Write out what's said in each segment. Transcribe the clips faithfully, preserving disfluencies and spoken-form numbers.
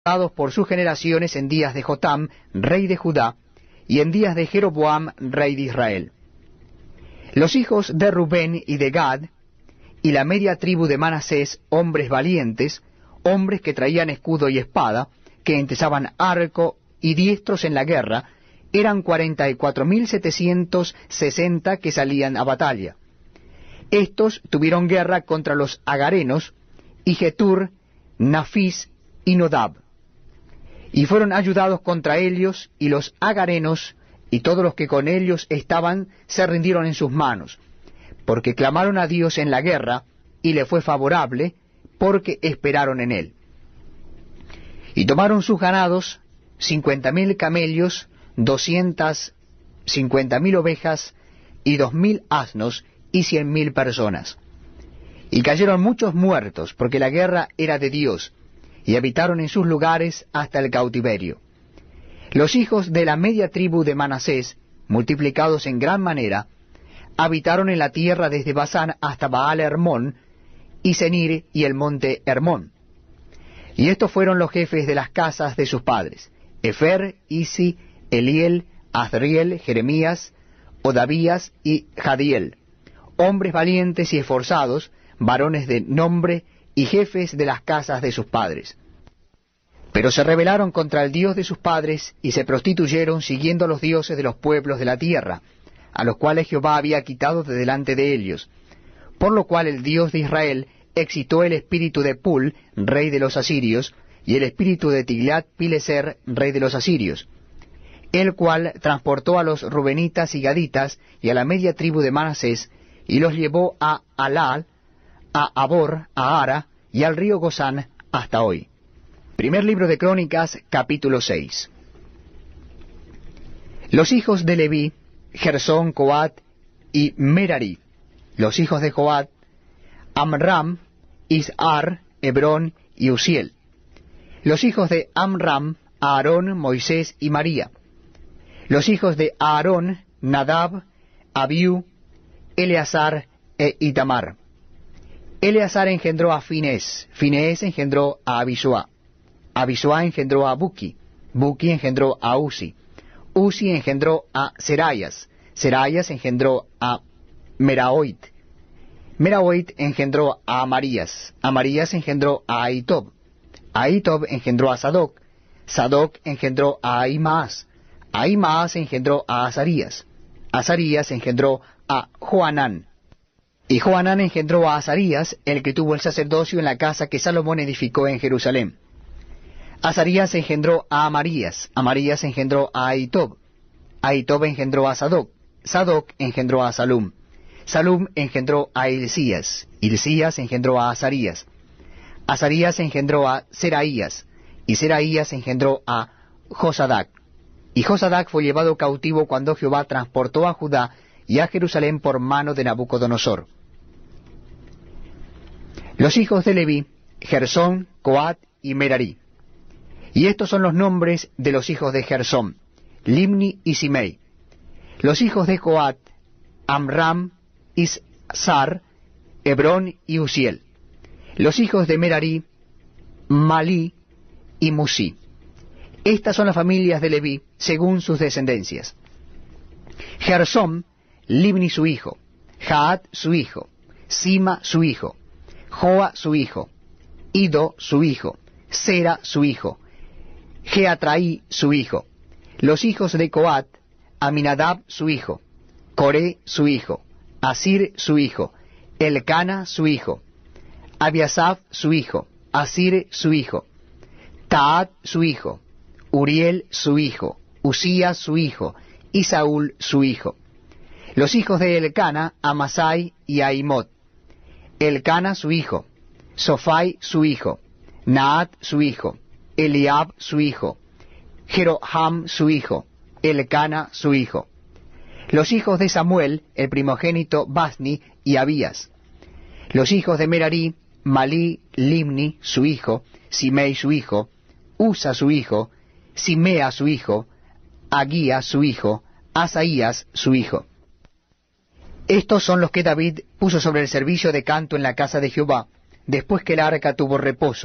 dados por sus generaciones en días de Jotam, rey de Judá, y en días de Jeroboam, rey de Israel. Los hijos de Rubén y de Gad, y la media tribu de Manasés, hombres valientes, hombres que traían escudo y espada, que entesaban arco y diestros en la guerra, eran cuarenta y cuatro mil setecientos sesenta que salían a batalla. Estos tuvieron guerra contra los agarenos, y Getur, Nafis y Nodab. Y fueron ayudados contra ellos, y los agarenos y todos los que con ellos estaban se rindieron en sus manos, porque clamaron a Dios en la guerra, y le fue favorable, porque esperaron en él. Y tomaron sus ganados, cincuenta mil camellos, doscientas cincuenta mil ovejas, y dos mil asnos, y cien mil personas. Y cayeron muchos muertos, porque la guerra era de Dios, y habitaron en sus lugares hasta el cautiverio. Los hijos de la media tribu de Manasés, multiplicados en gran manera, habitaron en la tierra desde Basán hasta Baal Hermón, y Senir y el monte Hermón. Y estos fueron los jefes de las casas de sus padres: Efer, Isi, Eliel, Azriel, Jeremías, Odavías y Jadiel, hombres valientes y esforzados, varones de nombre y jefes de las casas de sus padres. Pero se rebelaron contra el Dios de sus padres, y se prostituyeron siguiendo a los dioses de los pueblos de la tierra, a los cuales Jehová había quitado de delante de ellos. Por lo cual el Dios de Israel excitó el espíritu de Pul, rey de los asirios, y el espíritu de Tiglat-Pileser, rey de los asirios, el cual transportó a los rubenitas y gaditas, y a la media tribu de Manasés, y los llevó a Alal, a Abor, a Ara, y al río Gozán, hasta hoy. Primer libro de Crónicas, capítulo seis. Los hijos de Leví, Gersón, Coat y Merari. Los hijos de Coat, Amram, Izhar, Hebrón y Uziel. Los hijos de Amram, Aarón, Moisés y María. Los hijos de Aarón, Nadab, Abiú, Eleazar e Itamar. Eleazar engendró a Finés, Finés engendró a Abisuá, Abisuá engendró a Buki, Buki engendró a Uzi, Uzi engendró a Serayas, Serayas engendró a Meraoit, Meraoit engendró a Amarías, Amarías engendró a Ahitob, Ahitob engendró a Sadoc, Sadoc engendró a Ahimaas, Ahimaas engendró a Azarías, Azarías engendró a Joanán, y Joanán engendró a Azarías, el que tuvo el sacerdocio en la casa que Salomón edificó en Jerusalén. Azarías engendró a Amarías, Amarías engendró a Ahitob, Ahitob engendró a Sadoc, Sadoc engendró a Salum, Salum engendró a Hilcías, Hilcías engendró a Azarías, Azarías engendró a Seraías, y Seraías engendró a Josadac. Y Josadac fue llevado cautivo cuando Jehová transportó a Judá y a Jerusalén por mano de Nabucodonosor. Los hijos de Leví, Gersón, Coat y Merari. Y estos son los nombres de los hijos de Gersón: Limni y Simei. Los hijos de Coat, Amram, Izhar, Hebrón y Uziel. Los hijos de Merari, Malí y Musi. Estas son las familias de Leví, según sus descendencias. Gersón, Libni su hijo, Jaat su hijo, Sima su hijo, Joa su hijo, Ido su hijo, Sera su hijo, Geatraí su hijo. Los hijos de Coat, Aminadab su hijo, Coré su hijo, Asir su hijo, Elcana su hijo, Abiasaf su hijo, Asir su hijo, Taat su hijo, Uriel su hijo, Usías su hijo, y Saúl su hijo. Los hijos de Elcana, Amasai y Ahimot. Elcana su hijo, Sofai su hijo, Naat su hijo, Eliab su hijo, Jeroham su hijo, Elcana su hijo. Los hijos de Samuel, el primogénito, Basni y Abías. Los hijos de Merari, Malí, Limni su hijo, Simei su hijo, Usa su hijo, Simea su hijo, Agía su hijo, Asaías su hijo. Estos son los que David puso sobre el servicio de canto en la casa de Jehová, después que el arca tuvo reposo,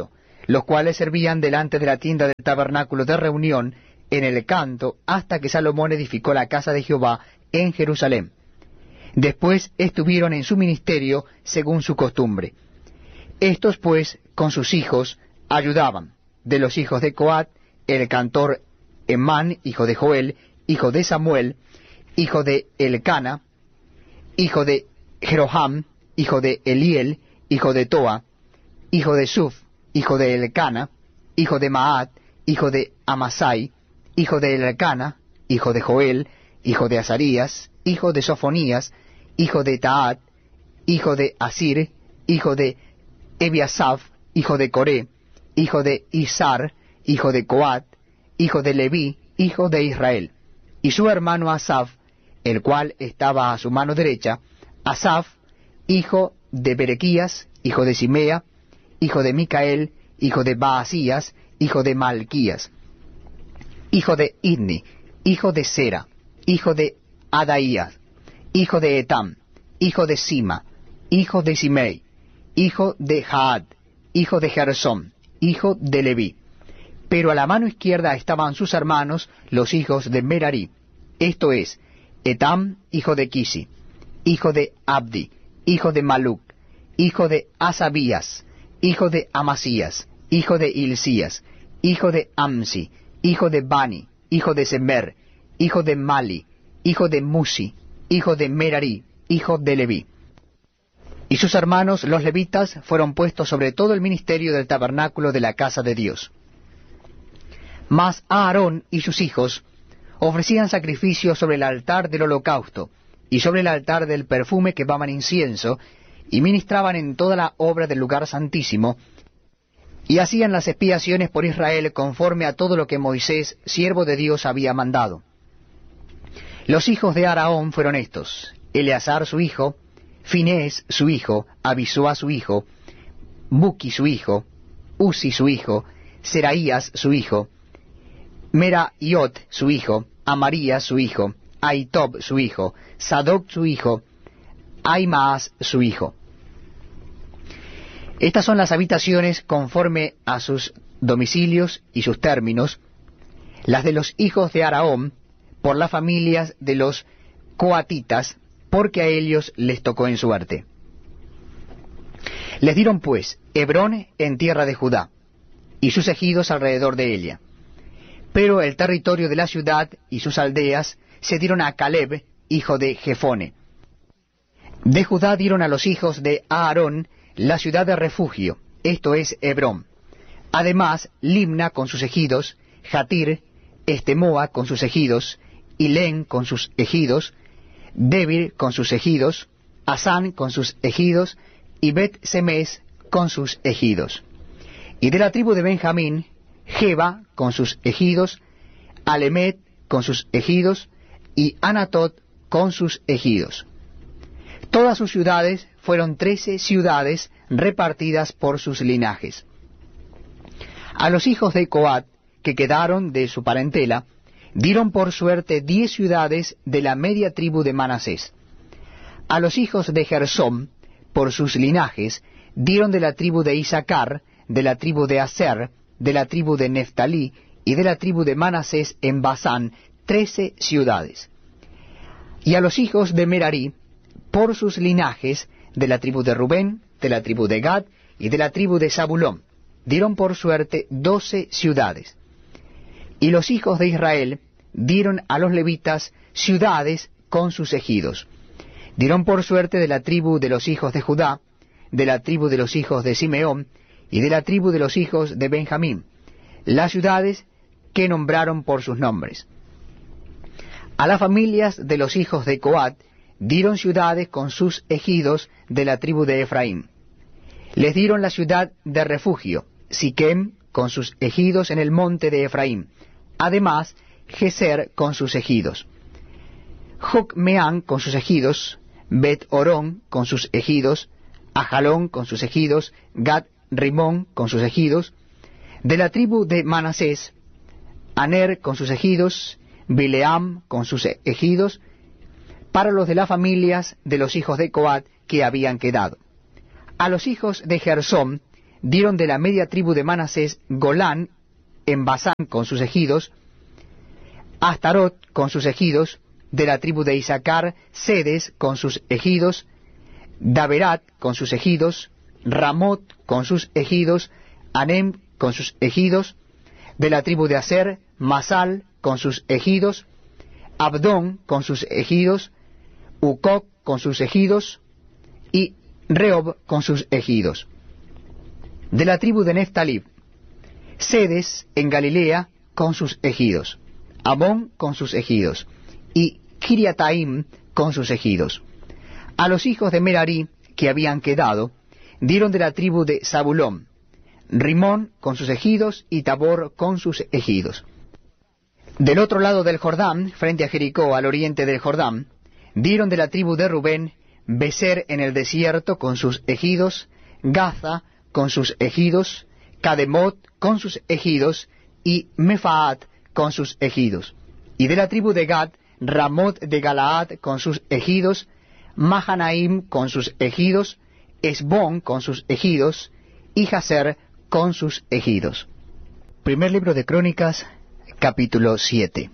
los cuales servían delante de la tienda del tabernáculo de reunión en el canto, hasta que Salomón edificó la casa de Jehová en Jerusalén. Después estuvieron en su ministerio según su costumbre. Estos pues con sus hijos ayudaban. De los hijos de Coat, el cantor Emán, hijo de Joel, hijo de Samuel, hijo de Elcana, hijo de Jeroham, hijo de Eliel, hijo de Toa, hijo de Suf, hijo de Elcana, hijo de Maat, hijo de Amasai, hijo de Elcana, hijo de Joel, hijo de Azarías, hijo de Sofonías, hijo de Taat, hijo de Asir, hijo de Ebiasaf, hijo de Coré, hijo de Isar, hijo de Coat, hijo de Leví, hijo de Israel, y su hermano Asaf, el cual estaba a su mano derecha, Asaf, hijo de Berequías, hijo de Simea, hijo de Micael, hijo de Baasías, hijo de Malquías, hijo de Idni, hijo de Sera, hijo de Adaías, hijo de Etam, hijo de Sima, hijo de Simei, hijo de Jaad, hijo de Gersón, hijo de Leví. Pero a la mano izquierda estaban sus hermanos, los hijos de Merari, esto es, Etam, hijo de Kisi, hijo de Abdi, hijo de Maluc, hijo de Asabías, hijo de Amasías, hijo de Hilcías, hijo de Amsi, hijo de Bani, hijo de Semer, hijo de Mali, hijo de Musi, hijo de Merari, hijo de Leví. Y sus hermanos, los levitas, fueron puestos sobre todo el ministerio del tabernáculo de la casa de Dios. Mas Aarón y sus hijos ofrecían sacrificios sobre el altar del holocausto, y sobre el altar del perfume quemaban incienso, y ministraban en toda la obra del lugar santísimo, y hacían las expiaciones por Israel conforme a todo lo que Moisés, siervo de Dios, había mandado. Los hijos de Aarón fueron estos: Eleazar su hijo, Finés su hijo, Abisúa su hijo, Buki su hijo, Uzi su hijo, Seraías su hijo, Meraiot su hijo, Amarías su hijo, Ahitob su hijo, Sadoc su hijo, Ahimaas su hijo. Estas son las habitaciones conforme a sus domicilios y sus términos, las de los hijos de Aarón, por las familias de los coatitas, porque a ellos les tocó en suerte. Les dieron pues Hebrón en tierra de Judá, y sus ejidos alrededor de ella. Pero el territorio de la ciudad y sus aldeas se dieron a Caleb, hijo de Jefone. De Judá dieron a los hijos de Aarón la ciudad de refugio, esto es Hebrón. Además, Limna con sus ejidos, Jatir, Estemoa con sus ejidos, Hilén con sus ejidos, Debir con sus ejidos, Asán con sus ejidos, y Bet-Semes con sus ejidos. Y de la tribu de Benjamín, Geba con sus ejidos, Alemet con sus ejidos, y Anatot con sus ejidos. Todas sus ciudades fueron trece ciudades repartidas por sus linajes. A los hijos de Coat, que quedaron de su parentela, dieron por suerte diez ciudades de la media tribu de Manasés. A los hijos de Gersón, por sus linajes, dieron de la tribu de Isaacar, de la tribu de Aser, de la tribu de Neftalí y de la tribu de Manasés en Basán, trece ciudades. Y a los hijos de Merari, por sus linajes, de la tribu de Rubén, de la tribu de Gad y de la tribu de Zabulón, dieron por suerte doce ciudades. Y los hijos de Israel dieron a los levitas ciudades con sus ejidos. Dieron por suerte de la tribu de los hijos de Judá, de la tribu de los hijos de Simeón y de la tribu de los hijos de Benjamín, las ciudades que nombraron por sus nombres. A las familias de los hijos de Coat dieron ciudades con sus ejidos de la tribu de Efraín. Les dieron la ciudad de refugio, Siquem, con sus ejidos en el monte de Efraín. Además, Geser con sus ejidos. Jocmeán con sus ejidos, Bet-Orón con sus ejidos, Ajalón con sus ejidos, Gat-Rimón con sus ejidos. De la tribu de Manasés, Aner con sus ejidos, Bileam con sus ejidos, para los de las familias de los hijos de Coat que habían quedado. A los hijos de Gersón dieron de la media tribu de Manasés Golán en Basán con sus ejidos, Astarot con sus ejidos, de la tribu de Isaacar, Sedes con sus ejidos, Daberat con sus ejidos, Ramot con sus ejidos, Anem con sus ejidos, de la tribu de Aser, Masal con sus ejidos, Abdón con sus ejidos, Ucoc con sus ejidos, y Rehob con sus ejidos. De la tribu de Neftalí, Sedes en Galilea con sus ejidos, Amón con sus ejidos, y Kiriataim con sus ejidos. A los hijos de Merarí que habían quedado, dieron de la tribu de Zabulón, Rimón con sus ejidos, y Tabor con sus ejidos. Del otro lado del Jordán, frente a Jericó, al oriente del Jordán, dieron de la tribu de Rubén, Beser en el desierto con sus ejidos, Gaza con sus ejidos, Cademot con sus ejidos, y Mefaat con sus ejidos. Y de la tribu de Gad, Ramot de Galaad con sus ejidos, Mahanaim con sus ejidos, Esbón con sus ejidos, y Jazer con sus ejidos. Primer libro de Crónicas, capítulo siete.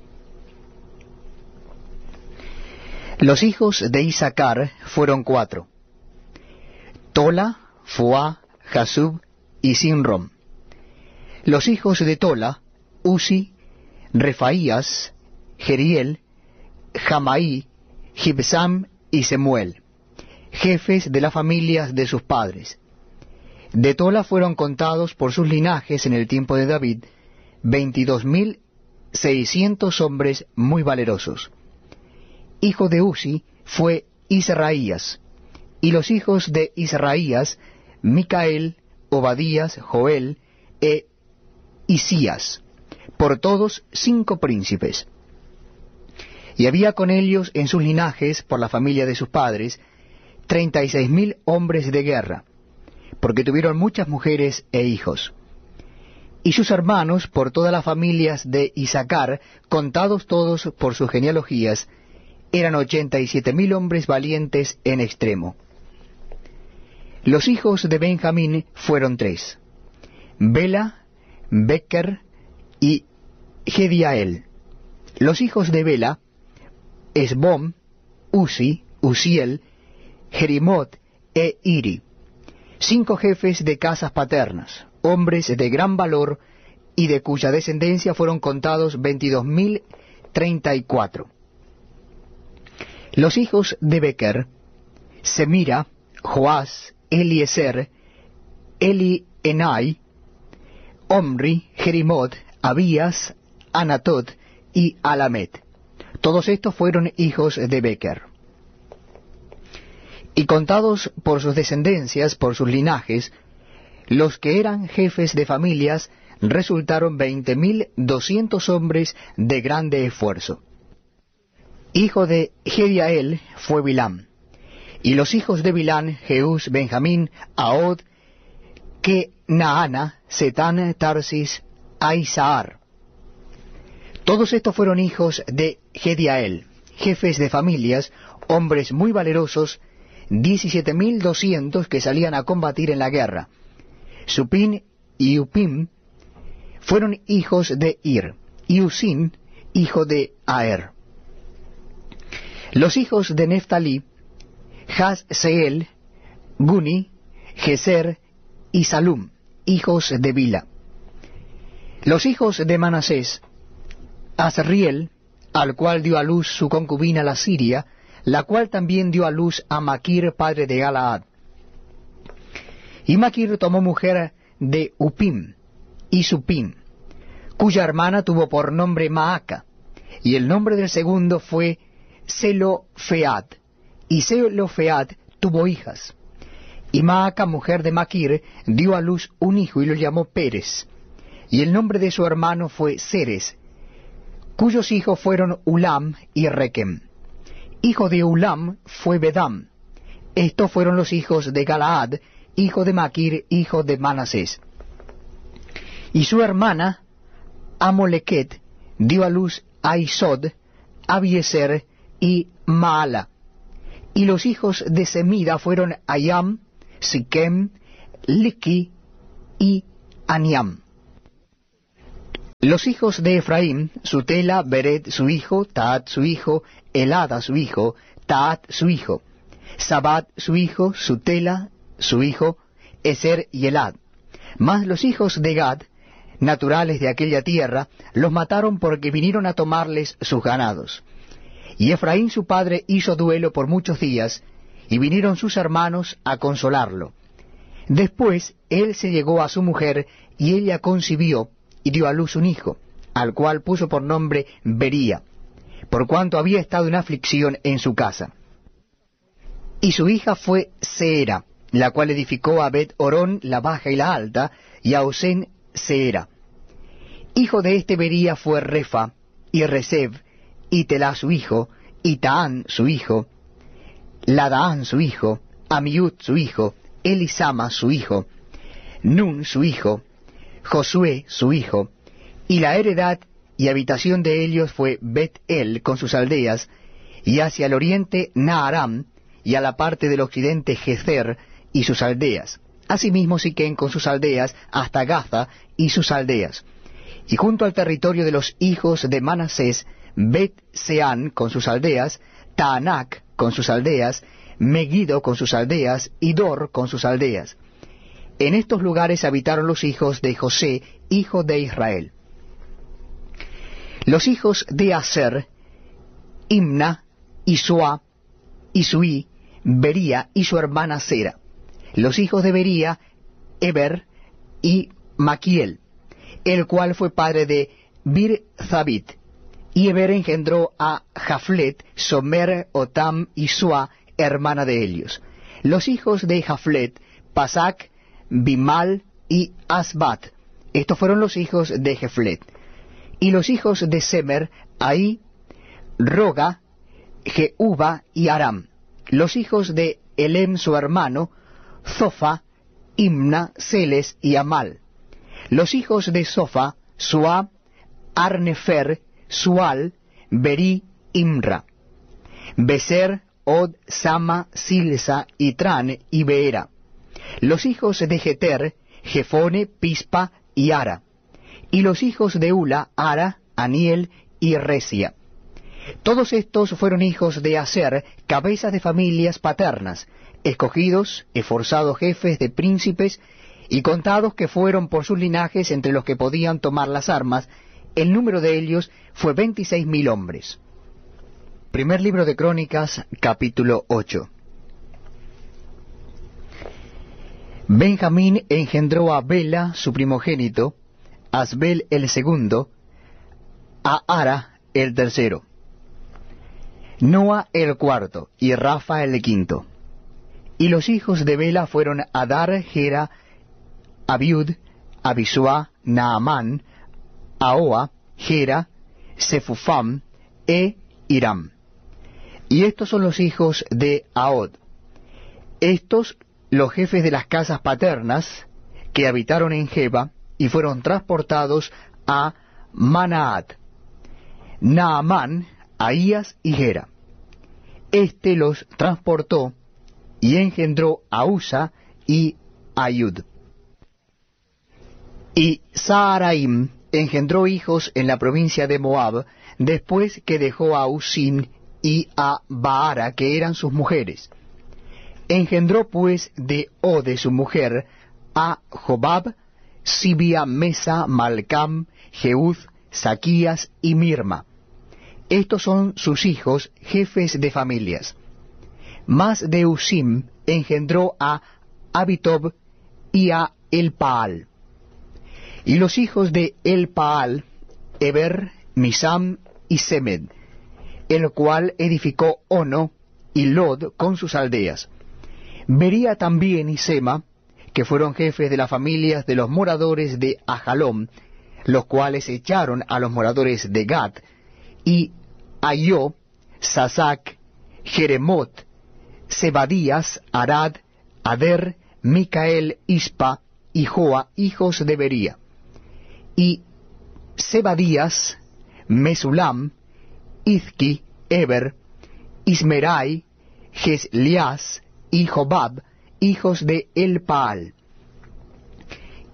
Los hijos de Isaacar fueron cuatro: Tola, Fuá, Jasub y Sinrom. Los hijos de Tola, Uzi, Refaías, Jeriel, Jamaí, Gibsam y Semuel, jefes de las familias de sus padres. De Tola fueron contados por sus linajes en el tiempo de David veintidós mil seiscientos hombres muy valerosos. Hijo de Uzi fue Israías, y los hijos de Israías, Micael, Obadías, Joel e Isías, por todos cinco príncipes. Y había con ellos en sus linajes, por la familia de sus padres, treinta y seis mil hombres de guerra, porque tuvieron muchas mujeres e hijos. Y sus hermanos, por todas las familias de Isaacar, contados todos por sus genealogías, eran ochenta y siete mil hombres valientes en extremo. Los hijos de Benjamín fueron tres: Bela, Becher y Gediael. Los hijos de Bela, Esbom, Uzi, Uziel, Jerimot e Iri, cinco jefes de casas paternas, hombres de gran valor, y de cuya descendencia fueron contados veintidós mil treinta y cuatro. Los hijos de Becher, Semira, Joás, Eliezer, Eli-Enai, Omri, Jerimot, Abías, Anatot y Alamet. Todos estos fueron hijos de Becher. Y contados por sus descendencias, por sus linajes, los que eran jefes de familias resultaron veinte mil doscientos hombres de grande esfuerzo. Hijo de Gediael fue Bilam, y los hijos de Bilán, Jeús, Benjamín, Ahod, Kenaana, Setán, Tarsis, Aizahar. Todos estos fueron hijos de Gediael, jefes de familias, hombres muy valerosos, diecisiete mil doscientos que salían a combatir en la guerra. Supín y Upim fueron hijos de Ir, y Usim, hijo de Aer. Los hijos de Neftalí, Jazseel, Guni, Geser y Salum, hijos de Bila. Los hijos de Manasés, Asriel, al cual dio a luz su concubina la Siria, la cual también dio a luz a Maquir, padre de Galaad. Y Maquir tomó mujer de Upim y Supim, cuya hermana tuvo por nombre Maaca, y el nombre del segundo fue Zelofead, y Zelofead tuvo hijas. Y Maaca, mujer de Maquir, dio a luz un hijo y lo llamó Pérez, y el nombre de su hermano fue Ceres, cuyos hijos fueron Ulam y Requem. Hijo de Ulam fue Bedam. Estos fueron los hijos de Galaad, hijo de Maquir, hijo de Manasés. Y su hermana, Amolequet, dio a luz a Isod, Abieser y Maala. Y los hijos de Semida fueron Ayam, Siquem, Liqui y Aniam. Los hijos de Efraín, Sutela, Bered su hijo, Taat su hijo, Elada su hijo, Taat su hijo, Sabat su hijo, Sutela su hijo, Eser y Elad. Mas los hijos de Gad, naturales de aquella tierra, los mataron porque vinieron a tomarles sus ganados. Y Efraín su padre hizo duelo por muchos días, y vinieron sus hermanos a consolarlo. Después él se llegó a su mujer, y ella concibió, y dio a luz un hijo, al cual puso por nombre Bería, por cuanto había estado en aflicción en su casa. Y su hija fue Seera, la cual edificó a Bet-Orón la baja y la alta, y a Osén Seera. Hijo de este Bería fue Refa, y Reseb, y Telá su hijo, y Taán su hijo, Ladaán su hijo, Amiud su hijo, Elisama su hijo, Nun su hijo, Josué su hijo, y la heredad y habitación de ellos fue Bet-El con sus aldeas, y hacia el oriente Naharam, y a la parte del occidente Gezer y sus aldeas, asimismo Siquén con sus aldeas, hasta Gaza y sus aldeas, y junto al territorio de los hijos de Manasés, Bet-Seán con sus aldeas, Taanac con sus aldeas, Megiddo con sus aldeas, y Dor con sus aldeas. En estos lugares habitaron los hijos de José, hijo de Israel. Los hijos de Aser, Imna, Isua, Isui, Bería y su hermana Sera. Los hijos de Bería, Eber y Maquiel, el cual fue padre de Bir-Zabit. Y Eber engendró a Jaflet, Somer, Otam y Sua, hermana de ellos. Los hijos de Jaflet, Pasac, Bimal y Asbat. Estos fueron los hijos de Jaflet. Y los hijos de Semer, Ahí, Roga, Jehuba y Aram. Los hijos de Elem su hermano, Zofa, Imna, Celes y Amal. Los hijos de Zofa, Sua, Arnefer, Sual, Beri, Imra. Beser, Od, Sama, Silsa, Itran y Beera. Los hijos de Jeter, Jefone, Pispa y Ara. Y los hijos de Ula, Ara, Aniel y Resia. Todos estos fueron hijos de Aser, cabezas de familias paternas, escogidos, esforzados jefes de príncipes, y contados que fueron por sus linajes entre los que podían tomar las armas. El número de ellos fue veintiséis mil hombres. Primer libro de Crónicas, capítulo ocho. Benjamín engendró a Bela, su primogénito, a Asbel el segundo, a Ara el tercero, Noa el cuarto, y Rafa el quinto. Y los hijos de Bela fueron Adar, Gera, Abiud, Abisua, Naamán, Ahoa, Gera, Sefufam, e Hiram. Y estos son los hijos de Ahod. Estos los jefes de las casas paternas que habitaron en Geba y fueron transportados a Manaat, Naamán, Ahías y Gera. Este los transportó y engendró a Usa y Ayud. Y Saharaim engendró hijos en la provincia de Moab, después que dejó a Usim y a Baara, que eran sus mujeres. Engendró pues de Ode su mujer a Jobab, Sibia, Mesa, Malcam, Jeúd, Saquías y Mirma. Estos son sus hijos, jefes de familias. Mas de Usim engendró a Abitob y a Elpaal. Y los hijos de Elpaal, Eber, Misam y Semed, el cual edificó Ono y Lod con sus aldeas. Bería también y Sema, que fueron jefes de las familias de los moradores de Ajalón, los cuales echaron a los moradores de Gat, y Ayó, Sasac, Jeremot, Zebadías, Arad, Ader, Micael, Ispa y Joa, hijos de Bería. Y Zebadías, Mesulam, Izki, Eber, Ismerai, Jeslias y Jobab, hijos de Elpaal.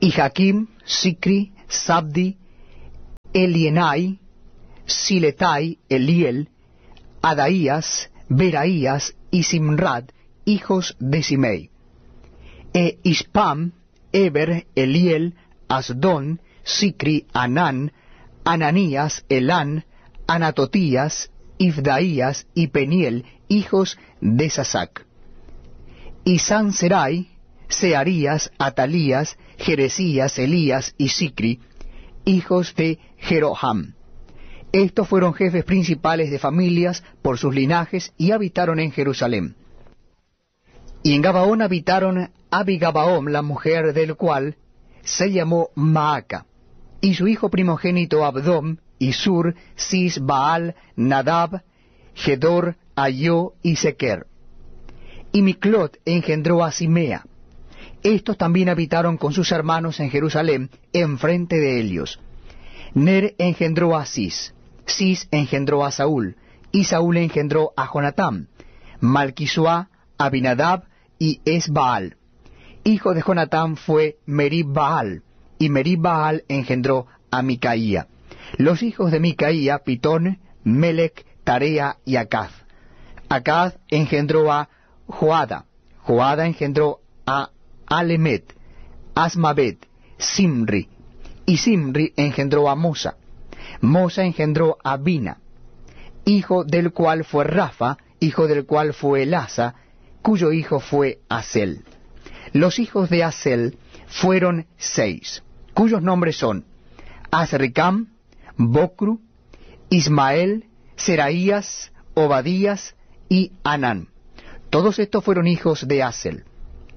y Jaquim, Sicri, Sabdi, Elienai, Siletai, Eliel, Adaías, Beraías y Simrad, hijos de Simei. E Ispam, Eber, Eliel, Asdón, Sicri, Anán, Ananías, Elán, Anatotías, Ifdaías y Peniel, hijos de Sasac. Y Sanserai, Searías, Atalías, Jeresías, Elías y Sicri, hijos de Jeroham. Estos fueron jefes principales de familias por sus linajes y habitaron en Jerusalén. Y en Gabaón habitaron Abigabaom, la mujer del cual se llamó Maaca, y su hijo primogénito Abdom, y Sur, Cis, Baal, Nadab, Gedor, Ayó y Sequer. Y Miclot engendró a Simea. Estos también habitaron con sus hermanos en Jerusalén, enfrente de ellos. Ner engendró a Cis, Cis engendró a Saúl, y Saúl engendró a Jonatán, Malquisuá, Abinadab y Esbaal. Hijo de Jonatán fue Merib-Baal, y Merib-Baal engendró a Micaía. Los hijos de Micaía, Pitón, Melec, Tarea y Acaz. Acaz engendró a Joada, Joada engendró a Alemet, Asmabet, Simri, y Simri engendró a Mosa. Mosa engendró a Bina, hijo del cual fue Rafa, hijo del cual fue Elasa, cuyo hijo fue Asel. Los hijos de Asel fueron seis, cuyos nombres son Azricam, Bocru, Ismael, Seraías, Obadías y Anán. Todos estos fueron hijos de Asel.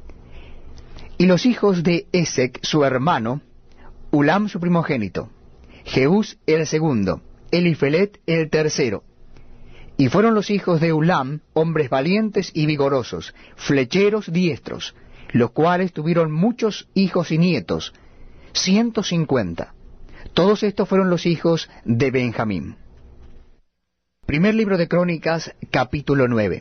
Y los hijos de Esec, su hermano, Ulam su primogénito, Jeús el segundo, Elifelet el tercero. Y fueron los hijos de Ulam, hombres valientes y vigorosos, flecheros diestros, los cuales tuvieron muchos hijos y nietos, ciento cincuenta. Todos estos fueron los hijos de Benjamín. Primer libro de Crónicas, capítulo nueve.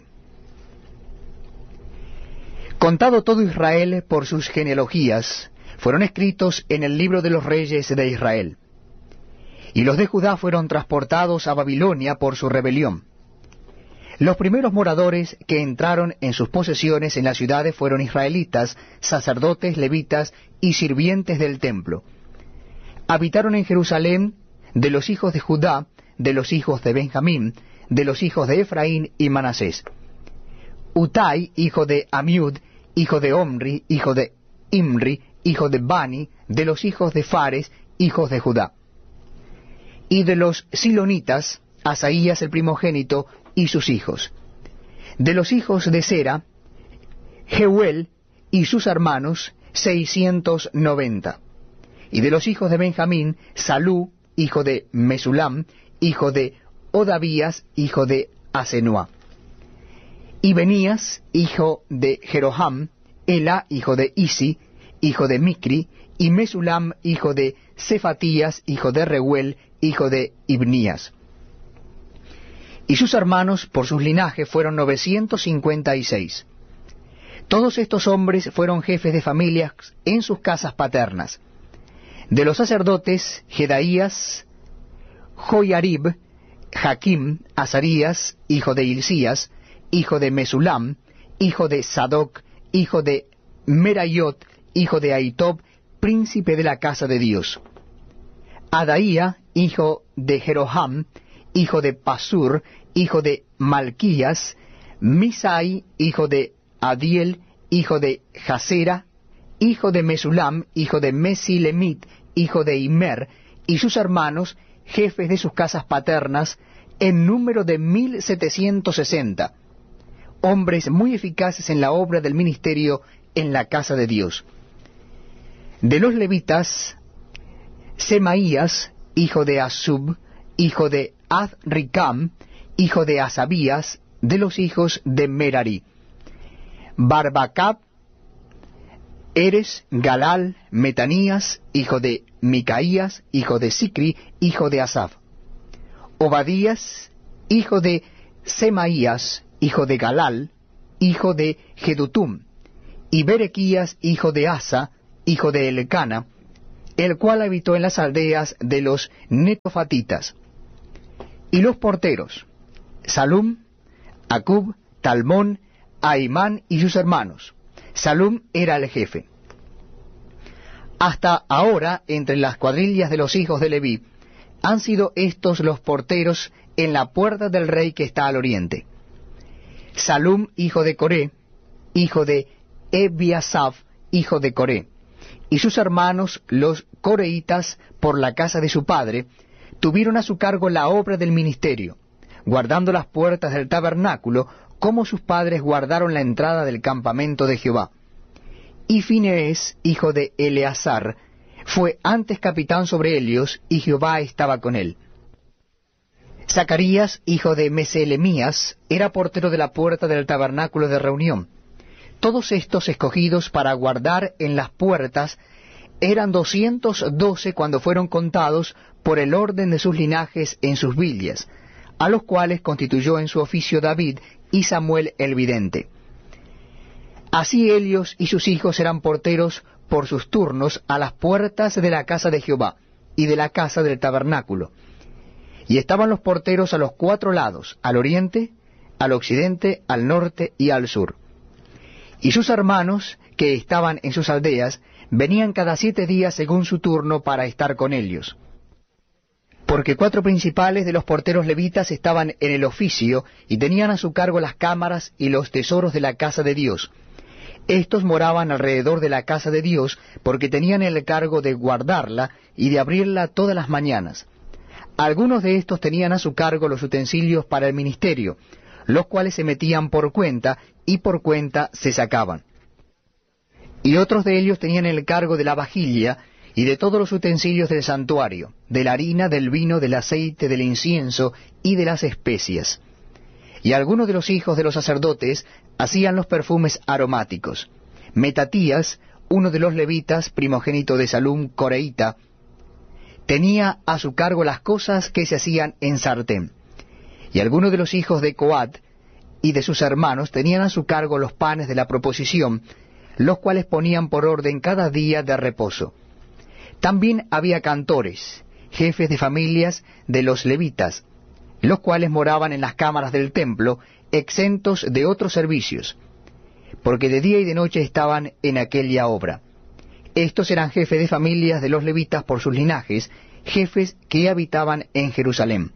Contado todo Israel por sus genealogías, fueron escritos en el libro de los reyes de Israel. Y los de Judá fueron transportados a Babilonia por su rebelión. Los primeros moradores que entraron en sus posesiones en las ciudades fueron israelitas, sacerdotes, levitas y sirvientes del templo. Habitaron en Jerusalén de los hijos de Judá, de los hijos de Benjamín, de los hijos de Efraín y Manasés. Utai, hijo de Amiud, hijo de Omri, hijo de Imri, hijo de Bani, de los hijos de Fares, hijos de Judá. Y de los silonitas, Asaías el primogénito y sus hijos. De los hijos de Sera, Jeuel y sus hermanos, seiscientos noventa. Y de los hijos de Benjamín, Salú, hijo de Mesulam, hijo de Odavías, hijo de Asenua. Y Benías, hijo de Jeroham, Ela, hijo de Isi, hijo de Micri, y Mesulam, hijo de Cefatías, hijo de Reuel, hijo de Ibnías. Y sus hermanos, por sus linajes, fueron novecientos cincuenta y seis. Todos estos hombres fueron jefes de familias en sus casas paternas. De los sacerdotes, Jedaías, Joiarib, Jaquim, Azarías, hijo de Hilcías, hijo de Mesulam, hijo de Sadoc, hijo de Merayot, hijo de Aitob, príncipe de la casa de Dios. Adaía, hijo de Jeroham, hijo de Pasur, hijo de Malquías, Misai, hijo de Adiel, hijo de Jasera, hijo de Mesulam, hijo de Mesilemit, hijo de Immer, y sus hermanos, jefes de sus casas paternas, en número de mil setecientos sesenta, hombres muy eficaces en la obra del ministerio en la casa de Dios. De los levitas, Semaías, hijo de Asub, hijo de Azricam, hijo de Asabías, de los hijos de Merari. Barbacab, Eres, Galal, Metanías, hijo de Micaías, hijo de Sicri, hijo de Asaf. Obadías, hijo de Semaías, hijo de Galal, hijo de Gedutum. Y Berequías, hijo de Asa, hijo de Elcana, el cual habitó en las aldeas de los netofatitas. Y los porteros, Salum, Acub, Talmón, Ahimán y sus hermanos. Salum era el jefe. Hasta ahora, entre las cuadrillas de los hijos de Leví, han sido estos los porteros en la puerta del rey que está al oriente: Salum, hijo de Coré, hijo de Ebiasaf, hijo de Coré, y sus hermanos, los coreitas, por la casa de su padre, tuvieron a su cargo la obra del ministerio, guardando las puertas del tabernáculo, como sus padres guardaron la entrada del campamento de Jehová. Y Finees, hijo de Eleazar, fue antes capitán sobre ellos, y Jehová estaba con él. Zacarías, hijo de Meselemías, era portero de la puerta del tabernáculo de reunión. Todos estos escogidos para guardar en las puertas eran doscientos doce cuando fueron contados por el orden de sus linajes en sus villas, a los cuales constituyó en su oficio David y Samuel el vidente. Así ellos y sus hijos eran porteros por sus turnos a las puertas de la casa de Jehová y de la casa del tabernáculo. Y estaban los porteros a los cuatro lados, al oriente, al occidente, al norte y al sur. Y sus hermanos, que estaban en sus aldeas, venían cada siete días según su turno para estar con ellos. Porque cuatro principales de los porteros levitas estaban en el oficio y tenían a su cargo las cámaras y los tesoros de la casa de Dios. Estos moraban alrededor de la casa de Dios, porque tenían el cargo de guardarla y de abrirla todas las mañanas. Algunos de estos tenían a su cargo los utensilios para el ministerio, los cuales se metían por cuenta, y por cuenta se sacaban. Y otros de ellos tenían el cargo de la vajilla, y de todos los utensilios del santuario, de la harina, del vino, del aceite, del incienso, y de las especias. Y algunos de los hijos de los sacerdotes hacían los perfumes aromáticos. Metatías, uno de los levitas, primogénito de Salum, coreíta, tenía a su cargo las cosas que se hacían en sartén. Y algunos de los hijos de Coat y de sus hermanos tenían a su cargo los panes de la proposición, los cuales ponían por orden cada día de reposo. También había cantores, jefes de familias de los levitas, los cuales moraban en las cámaras del templo, exentos de otros servicios, porque de día y de noche estaban en aquella obra. Estos eran jefes de familias de los levitas por sus linajes, jefes que habitaban en Jerusalén.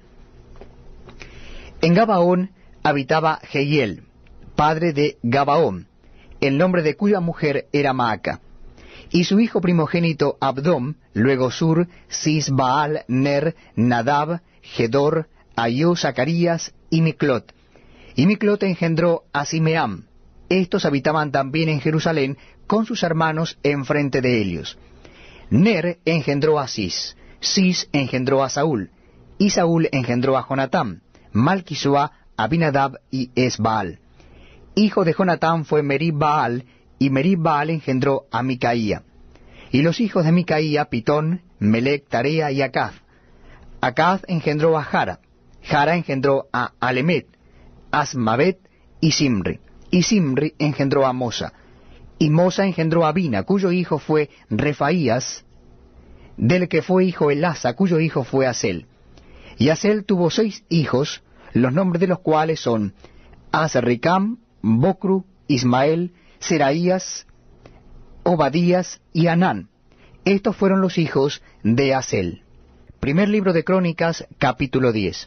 En Gabaón habitaba Jehiel, padre de Gabaón, el nombre de cuya mujer era Maaca, y su hijo primogénito Abdom, luego Sur, Cis, Baal, Ner, Nadab, Gedor, Ayó, Zacarías y Miclot. Y Miclot engendró a Simeam. Estos habitaban también en Jerusalén con sus hermanos enfrente de ellos. Ner engendró a Cis, Cis engendró a Saúl, y Saúl engendró a Jonatán, Malquisua, Abinadab y Esbaal. Hijo de Jonatán fue Merib-Baal, y Merib-Baal engendró a Micaía. Y los hijos de Micaía, Pitón, Melec, Tarea y Acaz. Acaz engendró a Jara, Jara engendró a Alemet, Asmavet y Simri. Y Simri engendró a Mosa. Y Mosa engendró a Bina, cuyo hijo fue Refaías, del que fue hijo Elasa, cuyo hijo fue Asel. Y Asel tuvo seis hijos, los nombres de los cuales son Azricam, Bocru, Ismael, Seraías, Obadías y Anán. Estos fueron los hijos de Asel. Primer libro de Crónicas, capítulo diez.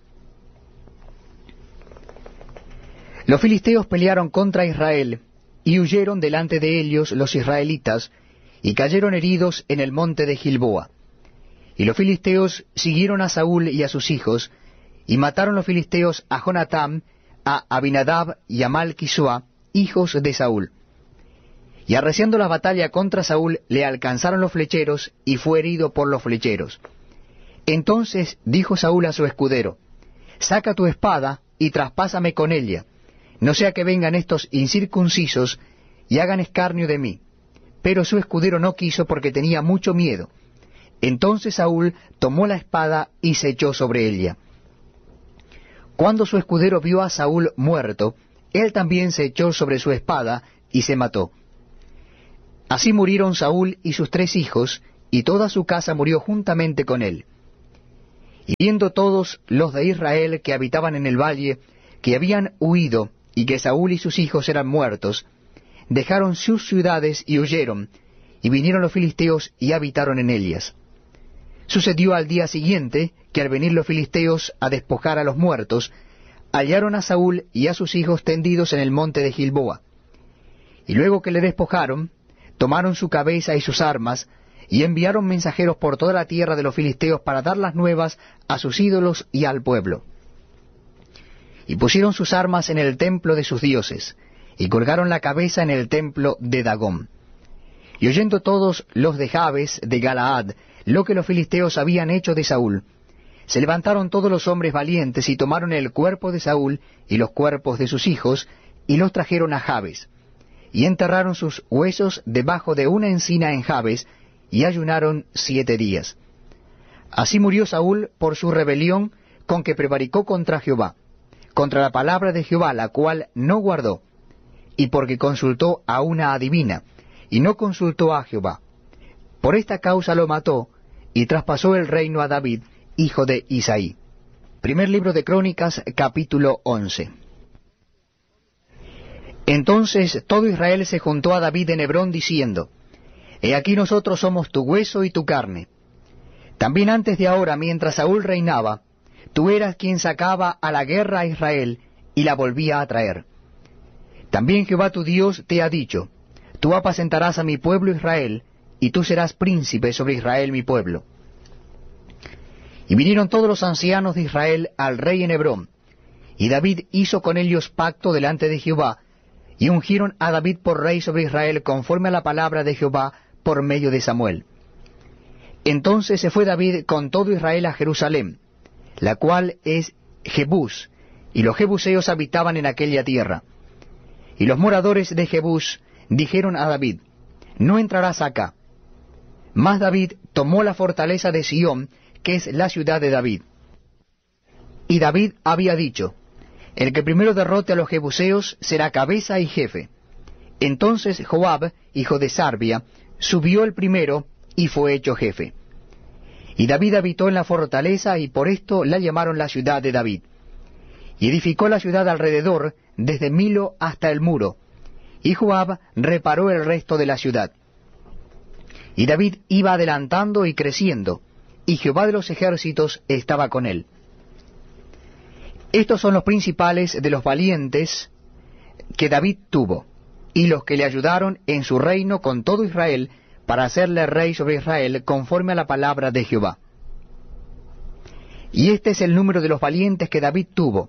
Los filisteos pelearon contra Israel, y huyeron delante de ellos los israelitas, y cayeron heridos en el monte de Gilboa. Y los filisteos siguieron a Saúl y a sus hijos, y mataron los filisteos a Jonatán, a Abinadab y a Malquisua, hijos de Saúl. Y arreciando la batalla contra Saúl, le alcanzaron los flecheros, y fue herido por los flecheros. Entonces dijo Saúl a su escudero: Saca tu espada, y traspásame con ella, no sea que vengan estos incircuncisos, y hagan escarnio de mí. Pero su escudero no quiso, porque tenía mucho miedo. Entonces Saúl tomó la espada, y se echó sobre ella. Cuando su escudero vio a Saúl muerto, él también se echó sobre su espada, y se mató. Así murieron Saúl y sus tres hijos, y toda su casa murió juntamente con él. Y viendo todos los de Israel que habitaban en el valle, que habían huido, y que Saúl y sus hijos eran muertos, dejaron sus ciudades y huyeron, y vinieron los filisteos y habitaron en ellas. Sucedió al día siguiente, que al venir los filisteos a despojar a los muertos, hallaron a Saúl y a sus hijos tendidos en el monte de Gilboa. Y luego que le despojaron, tomaron su cabeza y sus armas, y enviaron mensajeros por toda la tierra de los filisteos para dar las nuevas a sus ídolos y al pueblo. Y pusieron sus armas en el templo de sus dioses, y colgaron la cabeza en el templo de Dagón. Y oyendo todos los de Jabes de Galaad lo que los filisteos habían hecho de Saúl, se levantaron todos los hombres valientes y tomaron el cuerpo de Saúl y los cuerpos de sus hijos, y los trajeron a Jabes, y enterraron sus huesos debajo de una encina en Jabes, y ayunaron siete días. Así murió Saúl por su rebelión con que prevaricó contra Jehová, contra la palabra de Jehová, la cual no guardó, y porque consultó a una adivina, y no consultó a Jehová. Por esta causa lo mató, y traspasó el reino a David, hijo de Isaí. Primer libro de Crónicas, capítulo once. Entonces todo Israel se juntó a David en Hebrón, diciendo: He aquí nosotros somos tu hueso y tu carne. También antes de ahora, mientras Saúl reinaba, tú eras quien sacaba a la guerra a Israel, y la volvía a traer. También Jehová tu Dios te ha dicho: Tú apacentarás a mi pueblo Israel, y tú serás príncipe sobre Israel mi pueblo. Y vinieron todos los ancianos de Israel al rey en Hebrón, y David hizo con ellos pacto delante de Jehová, y ungieron a David por rey sobre Israel conforme a la palabra de Jehová por medio de Samuel. Entonces se fue David con todo Israel a Jerusalén, la cual es Jebús, y los jebuseos habitaban en aquella tierra. Y los moradores de Jebús dijeron a David: No entrarás acá. Mas David tomó la fortaleza de Sión, que es la ciudad de David. Y David había dicho: El que primero derrote a los jebuseos será cabeza y jefe. Entonces Joab, hijo de Sarbia, subió el primero y fue hecho jefe. Y David habitó en la fortaleza, y por esto la llamaron la ciudad de David. Y edificó la ciudad alrededor, desde Milo hasta el muro, y Joab reparó el resto de la ciudad. Y David iba adelantando y creciendo, y Jehová de los ejércitos estaba con él. Estos son los principales de los valientes que David tuvo, y los que le ayudaron en su reino con todo Israel, para hacerle rey sobre Israel conforme a la palabra de Jehová. Y este es el número de los valientes que David tuvo: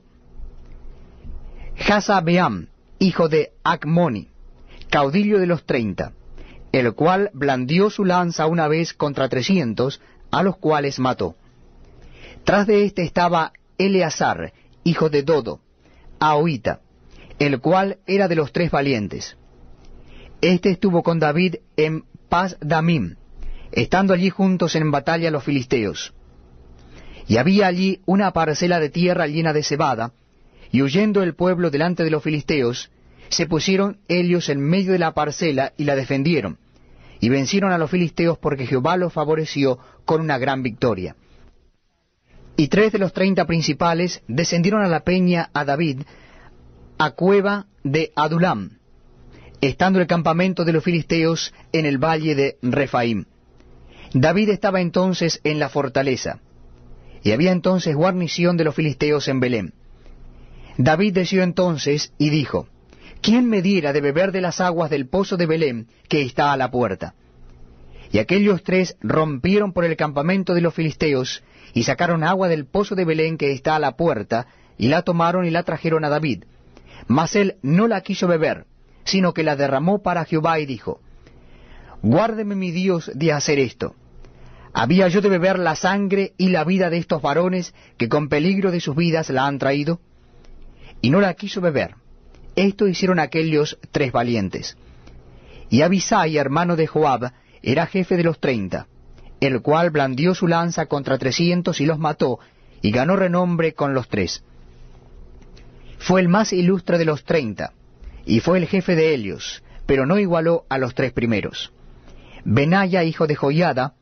Jasabeam, hijo de Acmoni, caudillo de los treinta, el cual blandió su lanza una vez contra trescientos, a los cuales mató. Tras de éste estaba Eleazar, hijo de Dodo, Ahoita, el cual era de los tres valientes. Este estuvo con David en Pas Damim, estando allí juntos en batalla los filisteos. Y había allí una parcela de tierra llena de cebada, y huyendo el pueblo delante de los filisteos, se pusieron ellos en medio de la parcela y la defendieron, y vencieron a los filisteos porque Jehová los favoreció con una gran victoria. Y tres de los treinta principales descendieron a la peña a David, a cueva de Adulam, estando el campamento de los filisteos en el valle de Refaim. David estaba entonces en la fortaleza, y había entonces guarnición de los filisteos en Belén. David deseó entonces y dijo: ¿Quién me diera de beber de las aguas del pozo de Belén que está a la puerta? Y aquellos tres rompieron por el campamento de los filisteos, y sacaron agua del pozo de Belén que está a la puerta, y la tomaron y la trajeron a David. Mas él no la quiso beber, sino que la derramó para Jehová, y dijo: Guárdeme mi Dios de hacer esto. ¿Había yo de beber la sangre y la vida de estos varones que con peligro de sus vidas la han traído? Y no la quiso beber. Esto hicieron aquellos tres valientes. Y Abisai, hermano de Joab, era jefe de los treinta, el cual blandió su lanza contra trescientos y los mató, y ganó renombre con los tres. Fue el más ilustre de los treinta, y fue el jefe de ellos, pero no igualó a los tres primeros. Benaya, hijo de Joiada,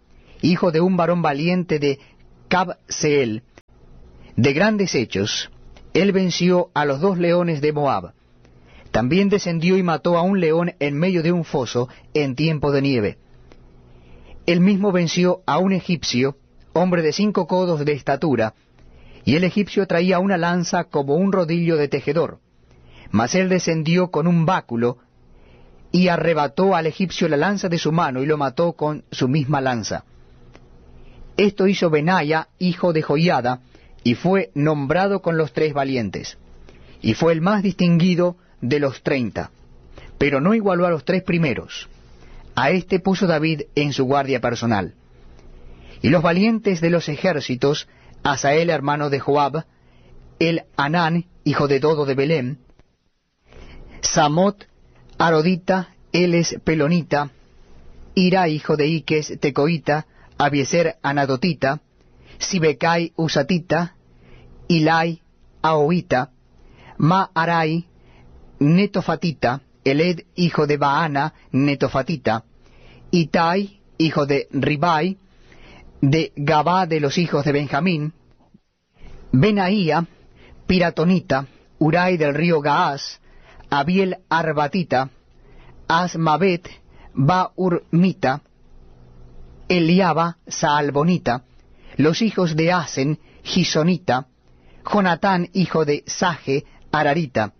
hijo de un varón valiente de Cabseel, de grandes hechos. Él venció a los dos leones de Moab. También descendió y mató a un león en medio de un foso en tiempo de nieve. Él mismo venció a un egipcio, hombre de cinco codos de estatura, y el egipcio traía una lanza como un rodillo de tejedor. Mas él descendió con un báculo, y arrebató al egipcio la lanza de su mano, y lo mató con su misma lanza. Esto hizo Benaya, hijo de Joiada, y fue nombrado con los tres valientes. Y fue el más distinguido de los treinta, pero no igualó a los tres primeros. A este puso David en su guardia personal. Y los valientes de los ejércitos, Asael hermano de Joab, el Anán, hijo de Dodo de Belén, Samot Arodita, Eles Pelonita, Ira hijo de Iques Tecoita, Abieser Anadotita, Sibecai Usatita, Ilai Ahoita, Maarai Netofatita, Eled hijo de Baana Netofatita, Itai hijo de Ribai, de Gabá de los hijos de Benjamín, Benaía Piratonita, Urai del río Gaás, Abiel Arbatita, Asmabet Baurmita, Eliaba Saalbonita, los hijos de Asen Gisonita, Jonatán hijo de Saje Ararita,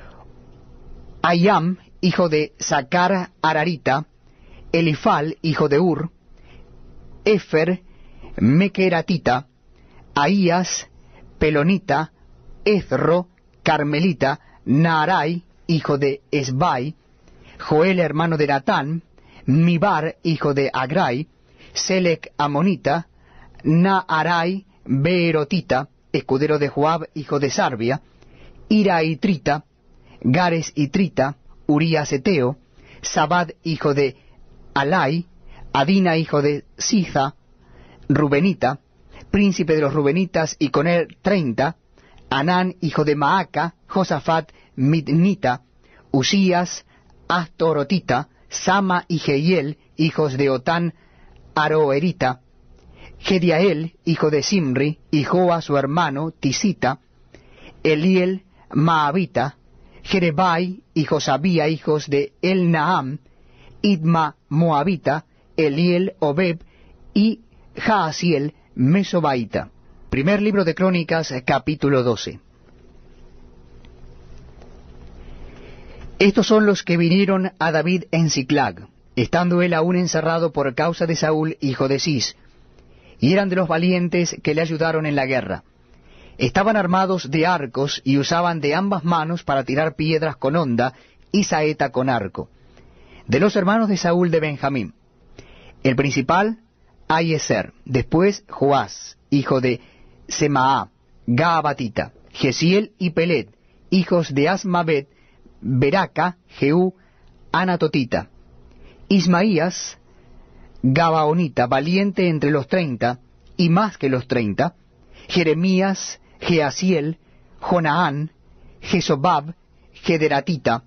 Ayam hijo de Sacar Ararita, Elifal hijo de Ur, Efer Mequeratita, Ahías Pelonita, Ezro Carmelita, Naarai hijo de Esbai, Joel hermano de Natán, Mibar hijo de Agrai, Selec Amonita, Naarai Beerotita, escudero de Joab hijo de Sarbia, Ira y Trita, Gares y Trita, Urías Eteo, Sabad hijo de Alai, Adina hijo de Siza, Rubenita, príncipe de los Rubenitas, y con él treinta, Anán hijo de Maaca, Josafat Midnita, Usías Astorotita, Sama y Jehiel, hijos de Otán Aroerita, Gediael hijo de Simri, y Joa su hermano, Tisita, Eliel Maabita, Jerebai y Josabía, hijos de El-Naam, Idma Moabita, Eliel Obeb y Jaasiel Mesobaita. Primer libro de Crónicas, capítulo doce. Estos son los que vinieron a David en Siclag, estando él aún encerrado por causa de Saúl, hijo de Cis, y eran de los valientes que le ayudaron en la guerra. Estaban armados de arcos y usaban de ambas manos para tirar piedras con honda y saeta con arco. De los hermanos de Saúl de Benjamín, el principal, Ahiezer, después Joás, hijo de Semaá, Gaabatita, Gesiel y Pelet, hijos de Asmabet, Beraca, Jehú, Anatotita, Ismaías, Gabaonita, valiente entre los treinta, y más que los treinta, Jeremías, Jeasiel, Jonaán, Jesobab, Gederatita,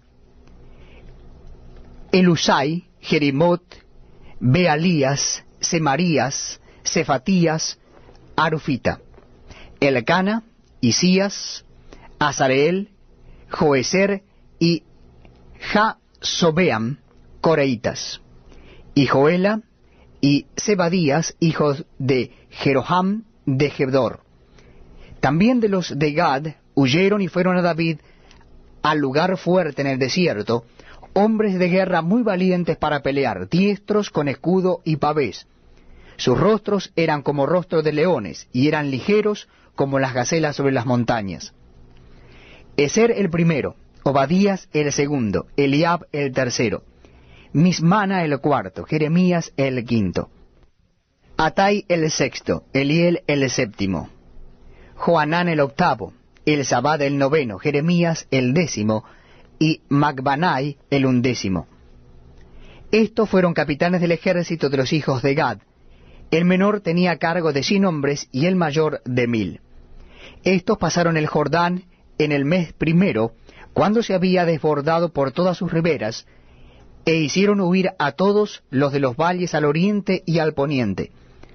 Elusai, Jerimot, Bealías, Semarías, Cefatías, Arufita, Elcana, Isías, Azareel, Joeser y Jasobeam, coreitas, y Joela y Zebadías, hijos de Jeroham de Gedor. También de los de Gad huyeron y fueron a David al lugar fuerte en el desierto, hombres de guerra muy valientes para pelear, diestros con escudo y pavés. Sus rostros eran como rostros de leones, y eran ligeros como las gacelas sobre las montañas. Ezer el primero, Obadías el segundo, Eliab el tercero, Mismana el cuarto, Jeremías el quinto, Atai el sexto, Eliel el séptimo, Joanán el octavo, Elzabad el noveno, Jeremías el décimo, y Macbanai el undécimo. Estos fueron capitanes del ejército de los hijos de Gad. El menor tenía cargo de cien hombres y el mayor de mil. Estos pasaron el Jordán en el mes primero, cuando se había desbordado por todas sus riberas, e hicieron huir a todos los de los valles al oriente y al poniente,